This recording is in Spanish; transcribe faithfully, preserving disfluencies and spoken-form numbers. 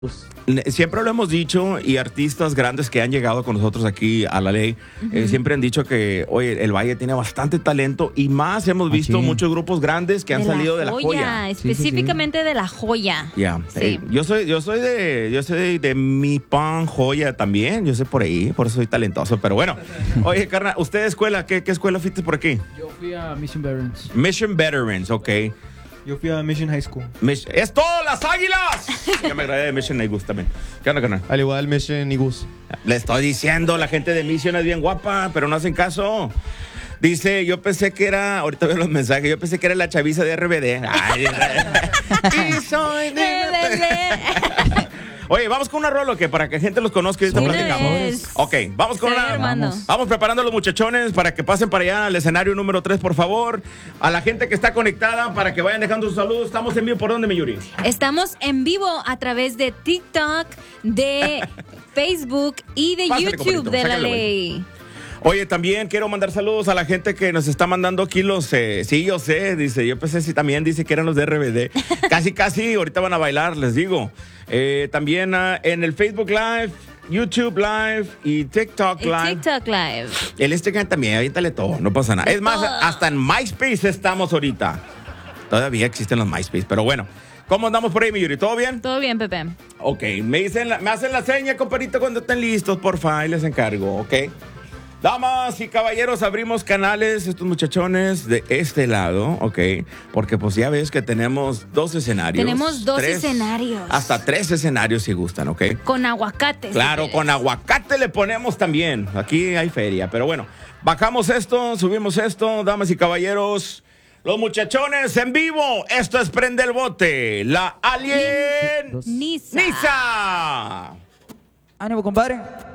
Siempre lo hemos dicho y artistas grandes que han llegado con nosotros aquí a la ley, uh-huh. eh, siempre han dicho que, oye, el Valle tiene bastante talento y más hemos visto ah, sí. muchos grupos grandes que han de salido la de la joya. Específicamente sí, sí, sí. de la joya. Ya, yeah. sí. hey, yo soy, yo soy de, yo soy de, de mi pan joya también, yo sé por ahí, por eso soy talentoso, pero bueno. Oye, carnal, ¿usted de escuela? ¿Qué, qué escuela fuiste por aquí? Yo fui a Mission Veterans. Mission Veterans, ok. Yo fui a Mission High School. Mich- ¡Es todo, las águilas! Ya me agradé de Mission Eagles también. ¿Qué onda, carnal? Al igual, Mission Eagles. Le estoy diciendo, la gente de Mission es bien guapa, pero no hacen caso. Dice, yo pensé que era, ahorita veo los mensajes, yo pensé que era la chaviza de R B D. Ay, y soy de R B D. Oye, vamos con una rola que para que la gente los conozca y ahorita platicamos. Ok, vamos con sí, una. Vamos. vamos preparando a los muchachones para que pasen para allá al escenario número tres, por favor. A la gente que está conectada para que vayan dejando sus saludos. Estamos en vivo, ¿por dónde, mi Yuri? Estamos en vivo a través de TikTok, de Facebook y de Pásale, YouTube de la ley. Oye, también quiero mandar saludos a la gente que nos está mandando aquí los... Eh, sí, yo sé, dice, yo pensé si también dice que eran los de R B D. Casi, casi, ahorita van a bailar, les digo. Eh, también uh, en el Facebook Live, YouTube Live y TikTok Live. El TikTok Live. El Instagram también, avíntale todo, no pasa nada. Es más, hasta en MySpace estamos ahorita. Todavía existen los MySpace, pero bueno. ¿Cómo andamos por ahí, mi Yuri? ¿Todo bien? Todo bien, Pepe. Ok, me, dicen la, me hacen la seña, compadrito, cuando estén listos, porfa, y les encargo, ¿ok? Damas y caballeros, abrimos canales, estos muchachones de este lado, ¿ok? Porque pues ya ves que tenemos dos escenarios. Tenemos dos tres, escenarios. Hasta tres escenarios si gustan, ¿ok? Con aguacate. Claro, si con aguacate le ponemos también. Aquí hay feria, pero bueno. Bajamos esto, subimos esto, damas y caballeros. Los muchachones en vivo. Esto es Prende el Bote. La Alien Nisa. Nisa. Ánimo, compadre.